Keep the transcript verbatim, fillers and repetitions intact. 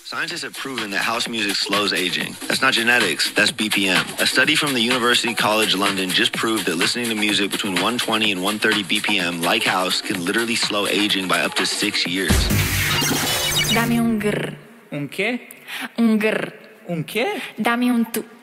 Scientists have proven that house music slows aging. That's not genetics, that's B P M. A study from the University College London just proved that listening to music between one twenty and one thirty B P M, like house, can literally slow aging by up to six years. Dami un grr. Un che? Un grr. Un che? Dami un tu.